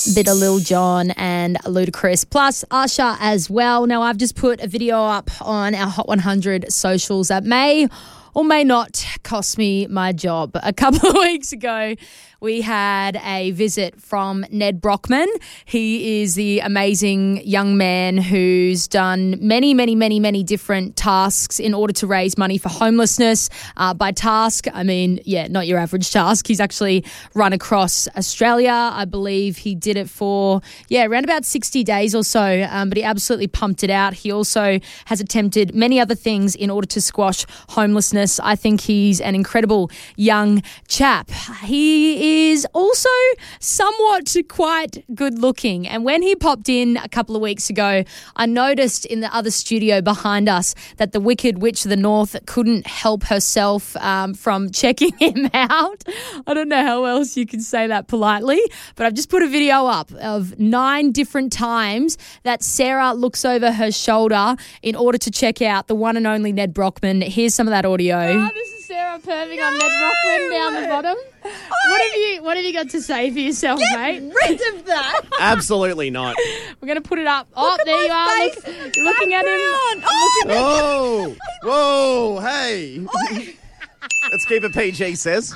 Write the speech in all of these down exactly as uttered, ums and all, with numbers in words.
Bit of Lil Jon and Ludacris, plus Usher as well. Now, I've just put a video up on our Hot one hundred socials that may or may not cost me my job. A couple of weeks ago, we had a visit from Ned Brockman. He is the amazing young man who's done many, many, many, many different tasks in order to raise money for homelessness. Uh, by task, I mean, yeah, not your average task. He's actually run across Australia. I believe he did it for, yeah, around about sixty days or so, um, but he absolutely pumped it out. He also has attempted many other things in order to squash homelessness. I think he's an incredible young chap. He is also somewhat quite good looking. And when he popped in a couple of weeks ago, I noticed in the other studio behind us that the Wicked Witch of the North couldn't help herself um, from checking him out. I don't know how else you can say that politely, but I've just put a video up of nine different times that Sarah looks over her shoulder in order to check out the one and only Ned Brockman. Here's some of that audio. Oh, this is Sarah perving no! on Ned Brockman down the bottom. I... What have you What have you got to say for yourself, Get mate? rid of that. Absolutely not. We're going to put it up. Oh, Look there you are. Look, the looking at him. Oh, Whoa, whoa, hey. Let's keep it P G, says.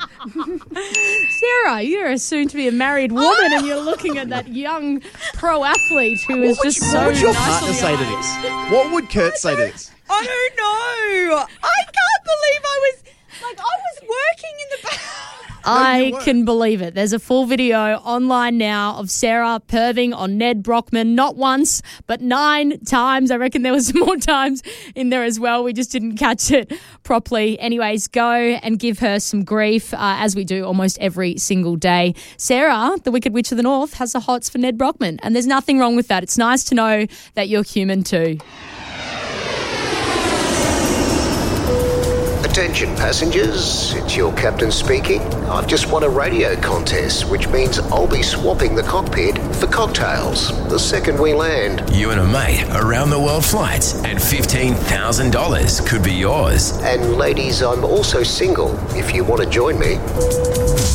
Sarah, you're a soon-to-be a married woman and you're looking at that young pro athlete who is just you, so What would your nice partner say to eyes. this? What would Kurt say to this? I don't know. I can't believe I was, like, I was working in the back. I can believe it. There's a full video online now of Sarah perving on Ned Brockman, not once, but nine times. I reckon there was some more times in there as well. We just didn't catch it properly. Anyways, go and give her some grief, uh, as we do almost every single day. Sarah, the Wicked Witch of the North, has the hots for Ned Brockman, and there's nothing wrong with that. It's nice to know that you're human too. Attention passengers, it's your captain speaking. I've just won a radio contest, which means I'll be swapping the cockpit for cocktails the second we land. You and a mate around the world flights and fifteen thousand dollars could be yours. And ladies, I'm also single if you want to join me.